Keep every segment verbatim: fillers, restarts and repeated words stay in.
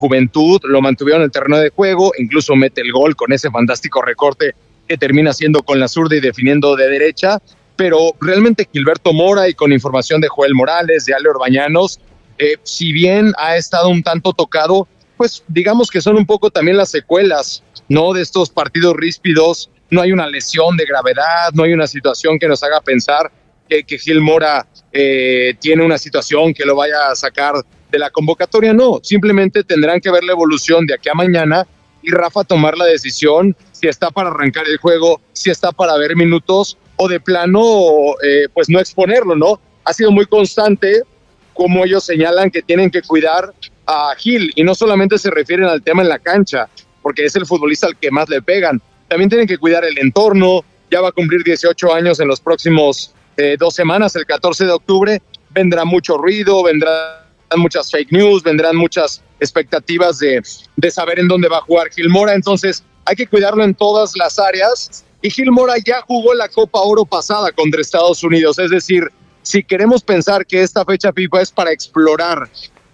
juventud, lo mantuvieron en el terreno de juego, incluso mete el gol con ese fantástico recorte que termina siendo con la zurda y definiendo de derecha, pero realmente Gilberto Mora, y con información de Joel Morales, de Ale Orbañanos, eh, si bien ha estado un tanto tocado, pues digamos que son un poco también las secuelas, ¿no?, de estos partidos ríspidos. No hay una lesión de gravedad, no hay una situación que nos haga pensar que, que Gil Mora eh, tiene una situación que lo vaya a sacar de la convocatoria. No, simplemente tendrán que ver la evolución de aquí a mañana y Rafa tomar la decisión si está para arrancar el juego, si está para ver minutos o de plano eh, pues no exponerlo, ¿no? Ha sido muy constante como ellos señalan que tienen que cuidar a Gil, y no solamente se refieren al tema en la cancha, porque es el futbolista al que más le pegan, también tienen que cuidar el entorno. Ya va a cumplir dieciocho años en los próximos eh, dos semanas, el catorce de octubre, vendrá mucho ruido, vendrán muchas fake news, vendrán muchas expectativas de, de saber en dónde va a jugar Gil Mora, entonces hay que cuidarlo en todas las áreas, y Gil Mora ya jugó la Copa Oro pasada contra Estados Unidos, es decir, si queremos pensar que esta fecha FIFA es para explorar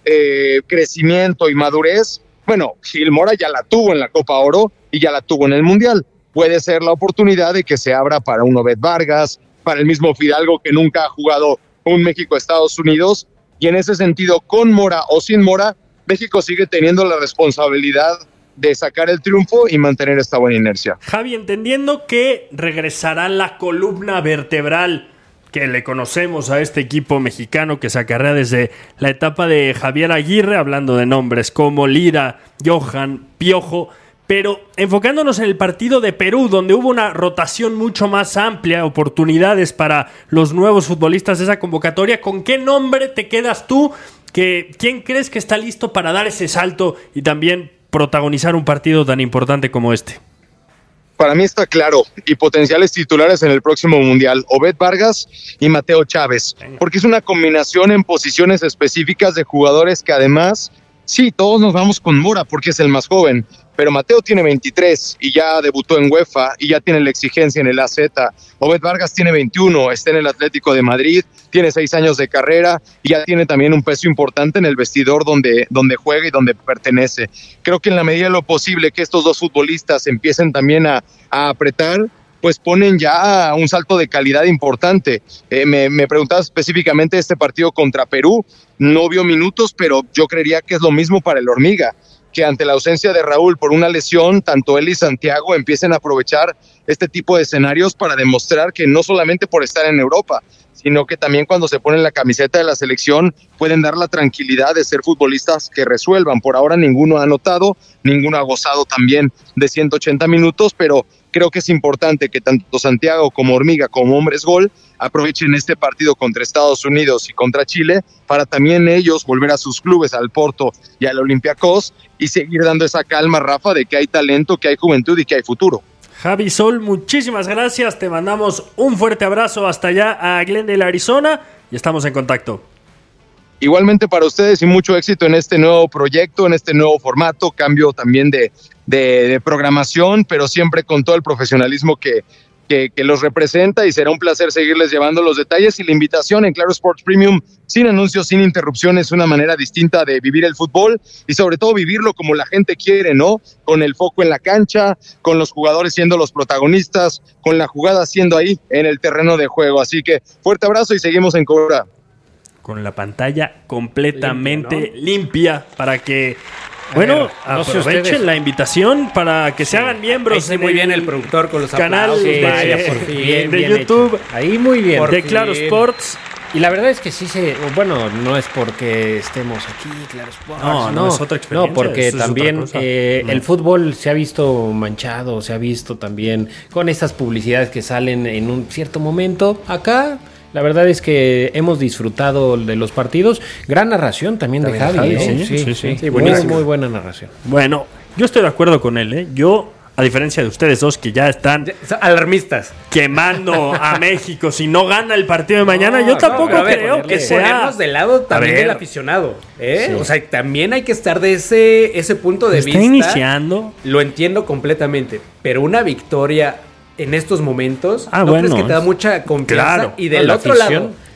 eh, crecimiento y madurez, bueno, Gil Mora ya la tuvo en la Copa Oro y ya la tuvo en el Mundial. Puede ser la oportunidad de que se abra para un Obed Vargas, para el mismo Fidalgo, que nunca ha jugado un México-Estados Unidos, y en ese sentido, con Mora o sin Mora, México sigue teniendo la responsabilidad de sacar el triunfo y mantener esta buena inercia. Javi, entendiendo que regresará la columna vertebral que le conocemos a este equipo mexicano que se acarrea desde la etapa de Javier Aguirre, hablando de nombres como Lira, Johan, Piojo, pero enfocándonos en el partido de Perú, donde hubo una rotación mucho más amplia, oportunidades para los nuevos futbolistas de esa convocatoria, ¿con qué nombre te quedas tú? ¿Que, ¿Quién crees que está listo para dar ese salto y también protagonizar un partido tan importante como este? Para mí está claro, y potenciales titulares en el próximo Mundial, Obed Vargas y Mateo Chávez, porque es una combinación en posiciones específicas de jugadores que además, sí, todos nos vamos con Mora porque es el más joven, pero Mateo tiene veintitrés y ya debutó en UEFA y ya tiene la exigencia en el A Z. Obed Vargas tiene veintiuno, está en el Atlético de Madrid, tiene seis años de carrera y ya tiene también un peso importante en el vestidor donde, donde juega y donde pertenece. Creo que en la medida de lo posible que estos dos futbolistas empiecen también a, a apretar, pues ponen ya un salto de calidad importante. Eh, me, me preguntabas específicamente este partido contra Perú, no vio minutos, pero yo creería que es lo mismo para el Hormiga, que ante la ausencia de Raúl por una lesión, tanto él y Santiago empiecen a aprovechar este tipo de escenarios para demostrar que no solamente por estar en Europa, sino que también cuando se ponen la camiseta de la selección pueden dar la tranquilidad de ser futbolistas que resuelvan. Por ahora ninguno ha anotado, ninguno ha gozado también de ciento ochenta minutos, pero creo que es importante que tanto Santiago como Hormiga como Hombres Gol aprovechen este partido contra Estados Unidos y contra Chile para también ellos volver a sus clubes, al Porto y al Olympiacos, y seguir dando esa calma, Rafa, de que hay talento, que hay juventud y que hay futuro. Javi Sol, muchísimas gracias, te mandamos un fuerte abrazo hasta allá a Glendale, Arizona, y estamos en contacto. Igualmente para ustedes y mucho éxito en este nuevo proyecto, en este nuevo formato, cambio también de, de, de programación, pero siempre con todo el profesionalismo que, que, que los representa, y será un placer seguirles llevando los detalles y la invitación en Claro Sports Premium, sin anuncios, sin interrupciones, una manera distinta de vivir el fútbol y sobre todo vivirlo como la gente quiere, ¿no? Con el foco en la cancha, con los jugadores siendo los protagonistas, con la jugada siendo ahí en el terreno de juego. Así que fuerte abrazo y seguimos en Cobra. Con la pantalla completamente limpia, ¿no? limpia para que, bueno, ver, no aprovechen sé la invitación para que sí. se hagan miembros. Sí, muy bien el productor con los canal aplausos, de, vaya, por fin, de, de YouTube. Hecho. Ahí muy bien. De Claro Sports. Y la verdad es que sí se... Bueno, no es porque estemos aquí, Claro Sports. No, no, no es otra experiencia. No, porque también eh, no. el fútbol se ha visto manchado, se ha visto también con estas publicidades que salen en un cierto momento. Acá... La verdad es que hemos disfrutado de los partidos. Gran narración también, también de Javi. Javi ¿eh? sí, sí, sí, sí. sí muy, muy buena narración. Bueno, yo estoy de acuerdo con él. ¿eh? Yo, a diferencia de ustedes dos que ya están alarmistas quemando a México si no gana el partido de mañana, no, yo tampoco no, ver, creo que sea... Ponernos de lado también del aficionado. ¿eh? Sí. O sea, también hay que estar de ese, ese punto de Está vista. iniciando. Lo entiendo completamente. Pero una victoria... En estos momentos, ah, ¿no bueno, crees que te da mucha confianza? Claro, y del otro afición. lado,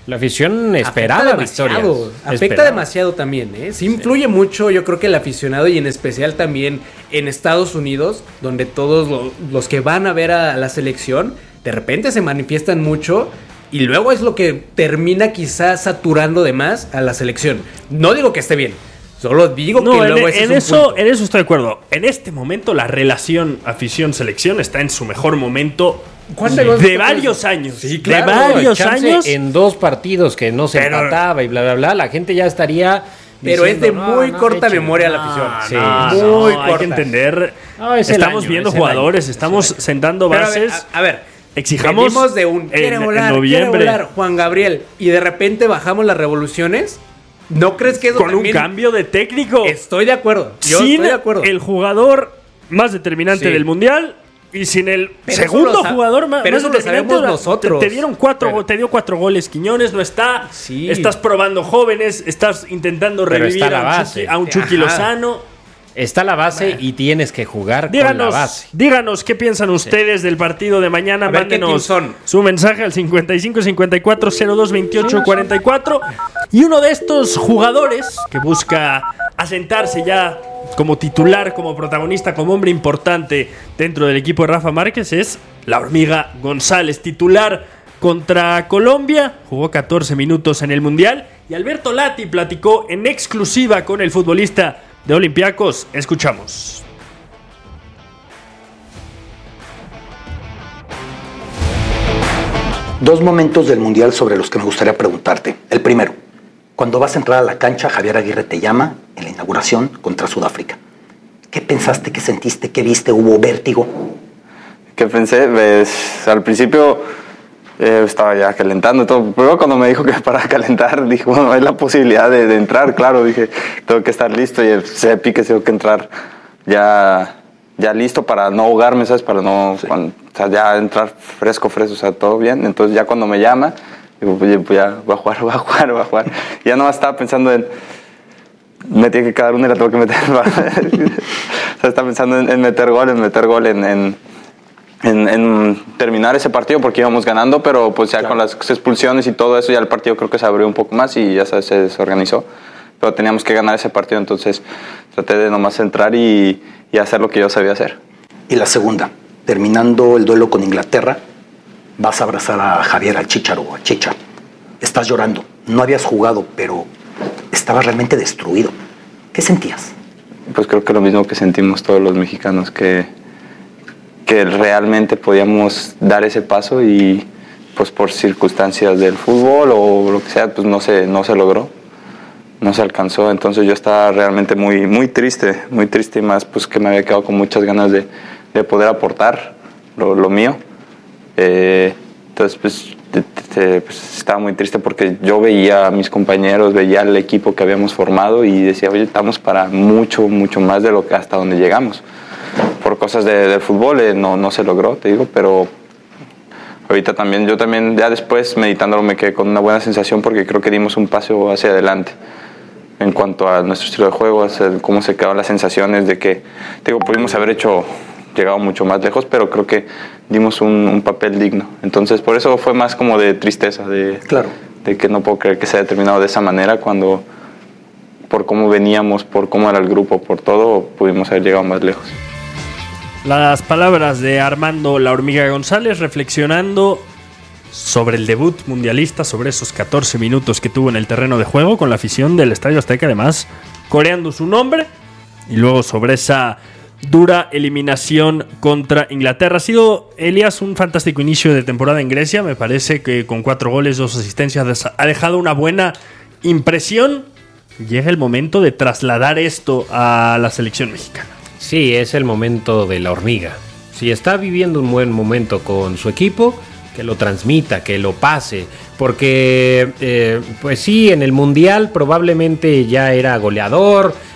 La afición esperaba victorias. Afecta esperaba. demasiado también, ¿eh? Sí influye sí. mucho, yo creo que el aficionado y en especial también en Estados Unidos, donde todos lo, los que van a ver a la selección, de repente se manifiestan mucho y luego es lo que termina quizás saturando de más a la selección. No digo que esté bien, solo digo no, que en, luego ese en es un eso, punto. En eso estoy de acuerdo. En este momento la relación afición-selección está en su mejor momento de varios años. Sí, claro, de varios años. En dos partidos que no se pero, empataba y bla, bla, bla, la gente ya estaría... Pero diciendo, es de no, muy no, corta no, memoria no, la afición. Sí, no, muy no, corta. Hay que entender. No, estamos año, viendo jugadores, estamos sentando pero bases. A ver, a, a ver exijamos de un quiere en, volar, en noviembre. Quiere volar Juan Gabriel y de repente bajamos las revoluciones. ¿No crees que eso con también? Un cambio de técnico? Estoy de acuerdo. Yo sin estoy de acuerdo. El jugador más determinante sí. del mundial. Y sin el pero segundo jugador más, pero más eso lo sabemos nosotros. Te, te dieron cuatro, pero, te dio cuatro goles Quiñones, no está. Sí. Estás probando jóvenes, estás intentando pero revivir está a, la un base. Chucky, a un Chucky Lozano. Está la base bueno. y tienes que jugar díganos, con la base. Díganos qué piensan ustedes sí. del partido de mañana. A ver, mándenos su mensaje al cincuenta y cinco cincuenta y cuatro cero dos veintiocho cuarenta y cuatro. Y uno de estos jugadores que busca asentarse ya como titular, como protagonista, como hombre importante dentro del equipo de Rafa Márquez es la Hormiga González, titular contra Colombia, jugó catorce minutos en el Mundial y Alberto Lati platicó en exclusiva con el futbolista de Olympiacos. Escuchamos. Dos momentos del Mundial sobre los que me gustaría preguntarte. El primero, cuando vas a entrar a la cancha, Javier Aguirre te llama en la inauguración contra Sudáfrica. ¿Qué pensaste, qué sentiste, qué viste? ¿Hubo vértigo? ¿Qué pensé? Pues, al principio eh, estaba ya calentando todo. Pero cuando me dijo que para calentar, dije, bueno, hay la posibilidad de, de entrar, claro. Dije, tengo que estar listo y el Cepi que tengo que entrar ya, ya listo para no ahogarme, ¿sabes? Para no, sí. cuando, o sea, ya entrar fresco, fresco, o sea, todo bien. Entonces ya cuando me llama, digo, pues ya voy a jugar, voy a jugar, voy a jugar. Y ya no estaba pensando en, me tiene que quedar una y la tengo que meter. O sea, estaba pensando en, en meter gol, en meter gol, en, en, en, en terminar ese partido porque íbamos ganando, pero pues ya claro. con las expulsiones y todo eso, ya el partido creo que se abrió un poco más y ya se, se desorganizó. Pero teníamos que ganar ese partido, entonces traté de nomás entrar y, y hacer lo que yo sabía hacer. Y la segunda, terminando el duelo con Inglaterra, vas a abrazar a Javier, al Chícharo, a Chicha. Estás llorando, no habías jugado, pero estabas realmente destruido. ¿Qué sentías? Pues creo que lo mismo que sentimos todos los mexicanos, que, que realmente podíamos dar ese paso y pues por circunstancias del fútbol o lo que sea, pues no se, no se logró, no se alcanzó. Entonces yo estaba realmente muy, muy triste, muy triste y más pues que me había quedado con muchas ganas de, de poder aportar lo, lo mío. Eh, entonces pues, te, te, pues estaba muy triste porque yo veía a mis compañeros, veía al equipo que habíamos formado y decía, oye, estamos para mucho, mucho más de lo que hasta donde llegamos. Por cosas de, del fútbol eh, no, no se logró, te digo, pero ahorita también, yo también ya después meditándolo me quedé con una buena sensación porque creo que dimos un paso hacia adelante en cuanto a nuestro estilo de juego, cómo se quedaron las sensaciones de que, te digo, pudimos haber hecho, llegado mucho más lejos, pero creo que dimos un, un papel digno. Entonces, por eso fue más como de tristeza, de, claro. de que no puedo creer que se haya terminado de esa manera cuando, por cómo veníamos, por cómo era el grupo, por todo, pudimos haber llegado más lejos. Las palabras de Armando La Hormiga González reflexionando sobre el debut mundialista, sobre esos catorce minutos que tuvo en el terreno de juego con la afición del Estadio Azteca, además coreando su nombre, y luego sobre esa dura eliminación contra Inglaterra. Ha sido, Elías, un fantástico inicio de temporada en Grecia. Me parece que con cuatro goles, dos asistencias, ha dejado una buena impresión. Llega el momento de trasladar esto a la selección mexicana. Sí, es el momento de la hormiga. Si está viviendo un buen momento con su equipo, que lo transmita, que lo pase, porque eh, pues sí, en el Mundial probablemente ya era goleador,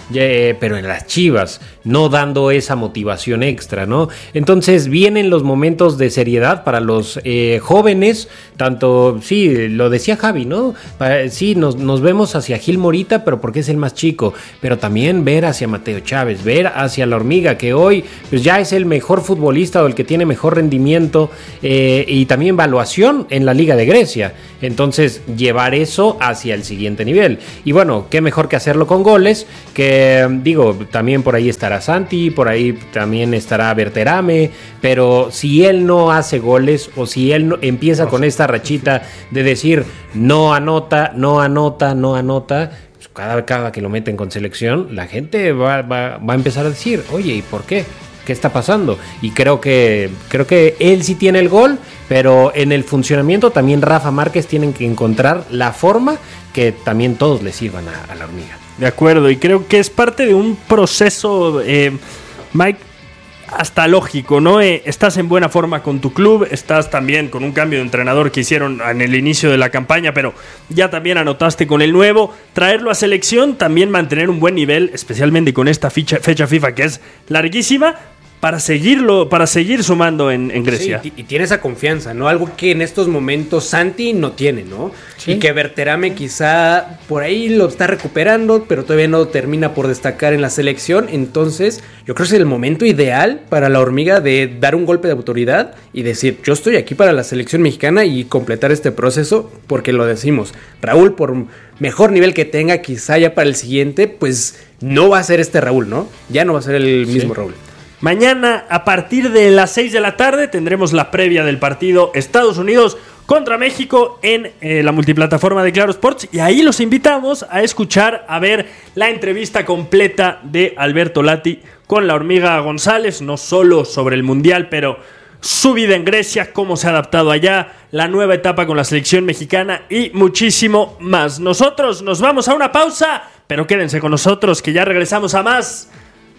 eh, pero en las Chivas, no dando esa motivación extra, ¿no? Entonces vienen los momentos de seriedad para los eh, jóvenes, tanto, sí, lo decía Javi, ¿no? Para, sí, nos, nos vemos hacia Gil Morita, pero porque es el más chico, pero también ver hacia Mateo Chávez, ver hacia la Hormiga, que hoy pues ya es el mejor futbolista o el que tiene mejor rendimiento eh, y también evaluación en la Liga de Grecia. Entonces, llevar eso hacia el siguiente nivel. Y bueno, qué mejor que hacerlo con goles, que digo, también por ahí estará Santi, por ahí también estará Berterame, pero si él no hace goles o si él no, empieza con esta rachita de decir no anota, no anota, no anota, pues cada, cada que lo meten con selección, la gente va, va, va a empezar a decir, oye, ¿y por qué? ¿Qué está pasando? Y creo que creo que él sí tiene el gol, pero en el funcionamiento también Rafa Márquez tienen que encontrar la forma que también todos le sirvan a, a la Hormiga. De acuerdo, y creo que es parte de un proceso, eh, Mike, hasta lógico, ¿no? Eh, estás en buena forma con tu club, estás también con un cambio de entrenador que hicieron en el inicio de la campaña, pero ya también anotaste con el nuevo, traerlo a selección, también mantener un buen nivel, especialmente con esta fecha, fecha FIFA que es larguísima, para seguirlo, para seguir sumando en, en Grecia. Sí, y tiene esa confianza, ¿no? Algo que en estos momentos Santi no tiene, ¿no? Sí. Y que Berterame quizá por ahí lo está recuperando, pero todavía no termina por destacar en la selección. Entonces, yo creo que es el momento ideal para la Hormiga de dar un golpe de autoridad y decir, yo estoy aquí para la selección mexicana y completar este proceso, porque lo decimos, Raúl, por mejor nivel que tenga, quizá ya para el siguiente, pues no va a ser este Raúl, ¿no? Ya no va a ser el mismo sí. Raúl. Mañana, a partir de las seis de la tarde, tendremos la previa del partido Estados Unidos contra México en eh, la multiplataforma de Claro Sports. Y ahí los invitamos a escuchar, a ver la entrevista completa de Alberto Lati con la Hormiga González, no solo sobre el Mundial, pero su vida en Grecia, cómo se ha adaptado allá, la nueva etapa con la selección mexicana y muchísimo más. Nosotros nos vamos a una pausa, pero quédense con nosotros que ya regresamos a más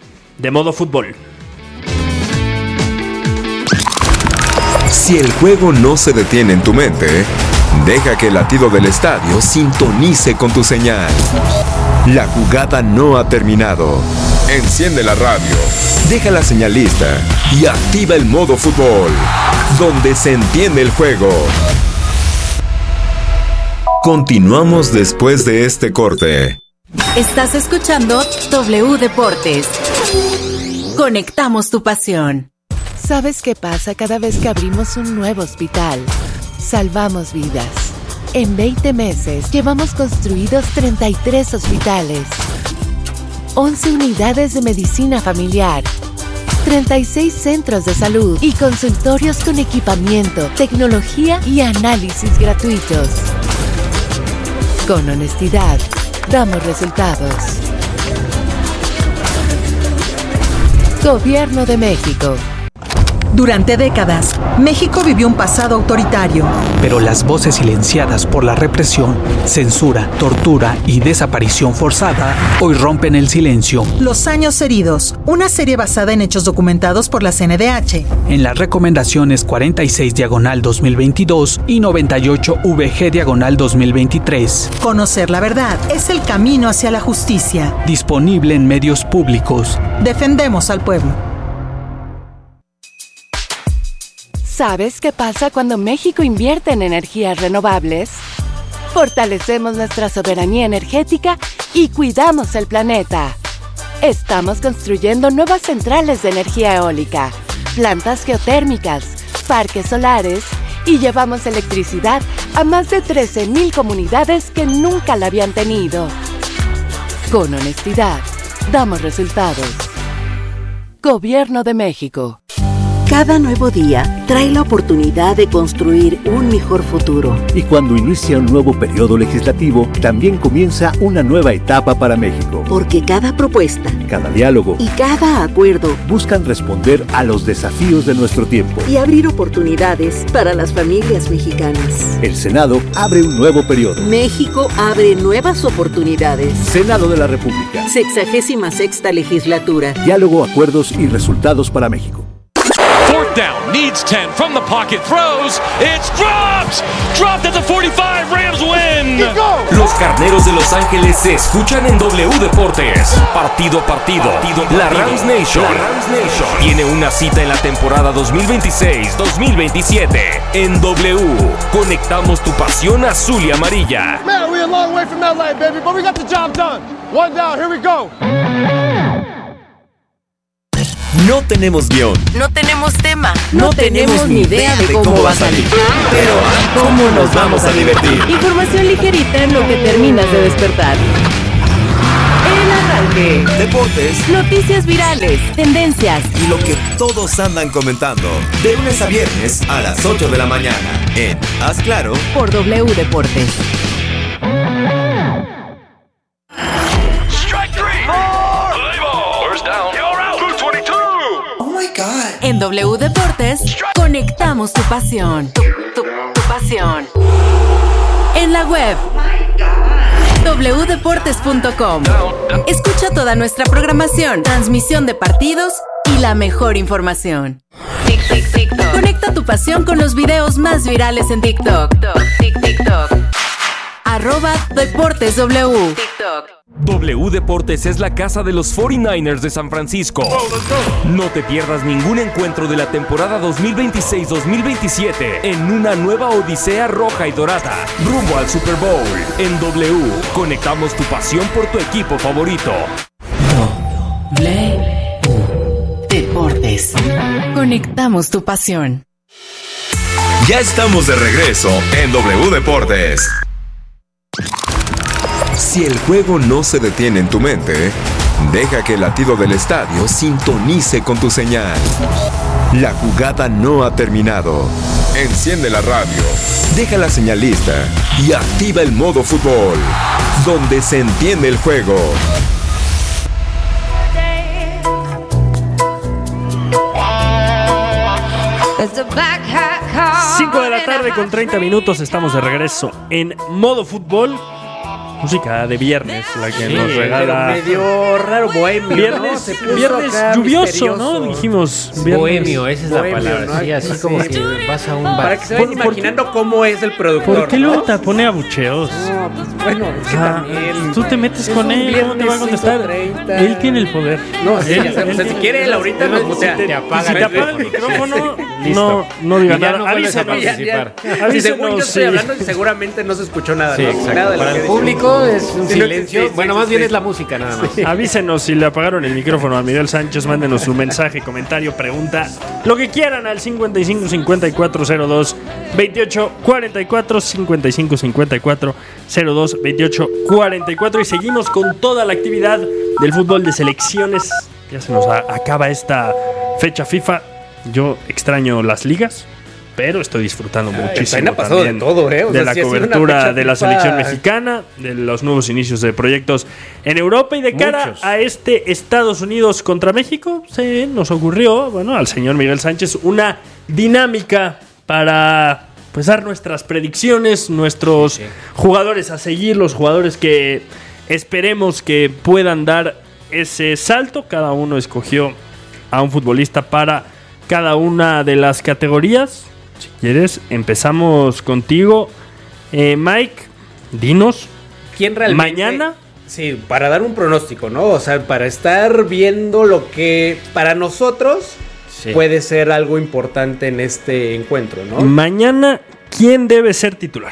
de Modo Fútbol. Si el juego no se detiene en tu mente, deja que el latido del estadio sintonice con tu señal. La jugada no ha terminado. Enciende la radio, deja la señal lista y activa el modo fútbol, donde se entiende el juego. Continuamos después de este corte. Estás escuchando W Deportes. Conectamos tu pasión. ¿Sabes qué pasa cada vez que abrimos un nuevo hospital? Salvamos vidas. En veinte meses llevamos construidos treinta y tres hospitales, once unidades de medicina familiar, treinta y seis centros de salud y consultorios con equipamiento, tecnología y análisis gratuitos. Con honestidad, damos resultados. Gobierno de México. Durante décadas, México vivió un pasado autoritario. Pero las voces silenciadas por la represión, censura, tortura y desaparición forzada hoy rompen el silencio. Los años heridos, una serie basada en hechos documentados por la C N D H. En las recomendaciones cuarenta y seis diagonal dos mil veintidós y noventa y ocho V G diagonal dos mil veintitrés. Conocer la verdad es el camino hacia la justicia. Disponible en medios públicos. Defendemos al pueblo. ¿Sabes qué pasa cuando México invierte en energías renovables? Fortalecemos nuestra soberanía energética y cuidamos el planeta. Estamos construyendo nuevas centrales de energía eólica, plantas geotérmicas, parques solares y llevamos electricidad a más de trece mil comunidades que nunca la habían tenido. Con honestidad, damos resultados. Gobierno de México. Cada nuevo día trae la oportunidad de construir un mejor futuro. Y cuando inicia un nuevo periodo legislativo, también comienza una nueva etapa para México. Porque cada propuesta, cada diálogo y cada acuerdo buscan responder a los desafíos de nuestro tiempo y abrir oportunidades para las familias mexicanas. El Senado abre un nuevo periodo. México abre nuevas oportunidades. Senado de la República. Sexagésima sexta legislatura. Diálogo, acuerdos y resultados para México. Fourth down, needs ten. From the pocket, throws. It's dropped. Dropped at the forty-five. Rams win. Los Carneros de Los Ángeles se escuchan en W Deportes. Partido a partido. partido, partido. La Rams Nation. La Rams Nation tiene una cita en la temporada dos mil veintiséis dos mil veintisiete. En W, conectamos tu pasión azul y amarilla. Man, we're a long way from L A, baby, but we got the job done. One down, here we go. No tenemos guión. No tenemos tema. No, no tenemos ni idea de cómo, cómo va a salir. Pero ¿cómo nos vamos a divertir? Información ligerita en lo que terminas de despertar. El arranque. Deportes. Noticias virales. Tendencias. Y lo que todos andan comentando. De lunes a viernes a las ocho de la mañana. En Haz Claro. Por W Deportes. En W Deportes, conectamos tu pasión. Tu, tu, tu pasión. En la web, doble u deportes punto com. Escucha toda nuestra programación, transmisión de partidos y la mejor información. Tic, tic, TikTok. Conecta tu pasión con los videos más virales en TikTok. Tic, TikTok. Arroba Deportes W. TikTok. W Deportes es la casa de los cuarenta y nueve ers de San Francisco. No te pierdas ningún encuentro de la temporada dos mil veintiséis dos mil veintisiete en una nueva odisea roja y dorada, rumbo al Super Bowl. En W, conectamos tu pasión por tu equipo favorito. W Deportes. Conectamos tu pasión. Ya estamos de regreso en W Deportes. Si el juego no se detiene en tu mente, deja que el latido del estadio sintonice con tu señal. La jugada no ha terminado. Enciende la radio, deja la señal lista y activa el modo fútbol, donde se entiende el juego. cinco de la tarde con treinta minutos, estamos de regreso en modo fútbol. Música de viernes, la que sí, nos regala. Medio raro, bohemio. Viernes, ¿no? viernes lluvioso, ¿no? Dijimos. Viernes. Bohemio, esa es la bohemio, palabra. ¿no? Sí, así sí. Como que vas a un bar. Para que se vayan imaginando por, cómo es el productor. ¿Por qué luego te pone abucheos? No, pues bueno, es que ah, también. Tú te metes con él, ¿cómo te va a contestar? Él tiene el poder. No, sí, él, ya él, o sea, si quiere él ahorita nos mutea. Si te apaga, si te apaga el micrófono, no, no diga nada. No avísanos. Si según yo estoy hablando, seguramente no se escuchó nada. Sí, exacto. Para el público es un silencio. Bueno, más bien es la música nada más. Avísenos si le apagaron el micrófono a Miguel Sánchez. Mándenos su mensaje, comentario, pregunta, lo que quieran al cincuenta y cinco cincuenta y cuatro cero dos veintiocho cuarenta y cuatro, cincuenta y cinco cincuenta y cuatro cero dos veintiocho cuarenta y cuatro. Y seguimos con toda la actividad del fútbol de selecciones. Ya se nos a- acaba esta fecha FIFA. Yo extraño las ligas, pero estoy disfrutando Ay, muchísimo ha pasado también de todo, ¿eh? O de sea, la si cobertura de la FIFA... selección mexicana, de los nuevos inicios de proyectos en Europa y de cara Muchos. a este Estados Unidos contra México. Se nos ocurrió, bueno, al señor Miguel Sánchez una dinámica para pues dar nuestras predicciones, nuestros sí, sí. jugadores a seguir, los jugadores que esperemos que puedan dar ese salto. Cada uno escogió a un futbolista para cada una de las categorías. Si quieres, empezamos contigo, eh, Mike. Dinos, ¿quién realmente? Mañana. Sí, para dar un pronóstico, ¿no? O sea, para estar viendo lo que para nosotros sí. puede ser algo importante en este encuentro, ¿no? Mañana, ¿quién debe ser titular?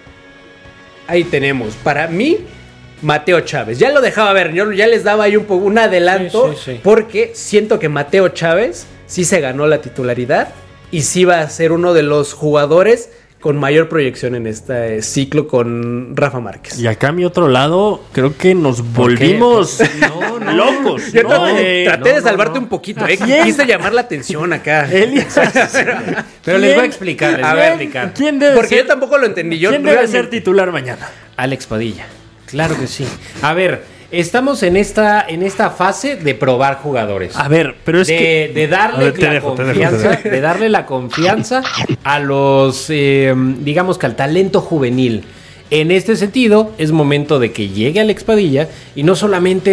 Ahí tenemos, para mí, Mateo Chávez. Ya lo dejaba ver, yo ya les daba ahí un, un adelanto, sí, sí, sí. porque siento que Mateo Chávez sí se ganó la titularidad y sí va a ser uno de los jugadores con mayor proyección en este ciclo con Rafa Márquez. Y acá a mi otro lado, creo que nos volvimos no, no, locos. Yo no, traté, eh, traté no, de salvarte no, no. un poquito, eh. Quise llamar la atención acá. pero, pero les voy a explicar, les voy a explicar. ¿Quién debe Porque ser, yo tampoco lo entendí. Yo ¿Quién debe ser titular mañana? Alex Padilla. Claro que sí. A ver, estamos en esta, en esta fase de probar jugadores. A ver, pero es de, que... De darle ver, la dejo, confianza, dejo, dejo. de darle la confianza a los, eh, digamos que al talento juvenil. En este sentido, es momento de que llegue Alex Padilla y no solamente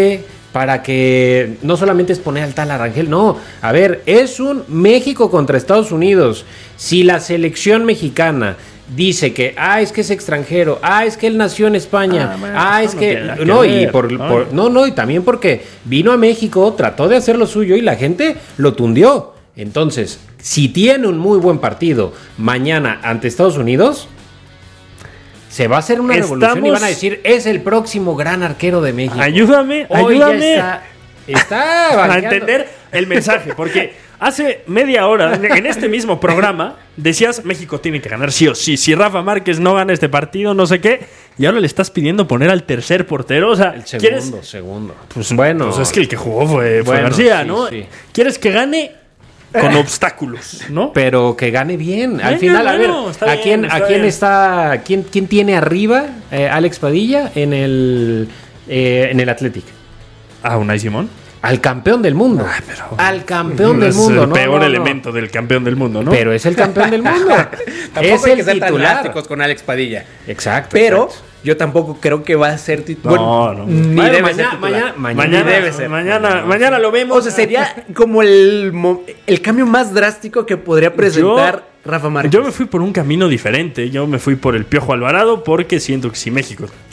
para que no solamente es poner al tal Arangel, no, a ver, es un México contra Estados Unidos. Si la selección mexicana dice que, ah, es que es extranjero, ah, es que él nació en España, ah, bueno, ah es no que, que no, ver, y por, ¿no? por, no, no, y también porque vino a México, trató de hacer lo suyo y la gente lo tundió. Entonces, si tiene un muy buen partido mañana ante Estados Unidos, se va a hacer una Estamos... revolución y van a decir, es el próximo gran arquero de México. Ayúdame, Hoy ayúdame está, está a entender el mensaje, porque hace media hora, en este mismo programa, decías, México tiene que ganar sí o sí. Si Rafa Márquez no gana este partido, no sé qué, y ahora le estás pidiendo poner al tercer portero. O sea, el segundo, ¿quieres? segundo. Pues bueno, pues es que el que jugó fue, fue bueno, García, sí, ¿no? Sí. ¿Quieres que gane? Con obstáculos, ¿no? Pero que gane bien. Al final, a ver, ¿a quién, ¿a quién está, quién, quién tiene arriba eh, Alex Padilla en el eh, en el Athletic? ¿A Unai Simón? Al campeón del mundo. Ah, pero al campeón del mundo, ¿no? Es el peor no, elemento no. del campeón del mundo, ¿no? Pero es el campeón del mundo. Tampoco es hay el que ser tan drásticos con Alex Padilla. Exacto. Pero exacto. yo tampoco creo que va a ser titular. No, bueno, no. Ni bueno, debe mañana, ser titular. Mañana, mañana, ni debe ser. Mañana, mañana lo vemos. O sea, sería como el, el cambio más drástico que podría presentar yo, Rafa Márquez. Yo me fui por un camino diferente. Yo me fui por el Piojo Alvarado porque siento que si México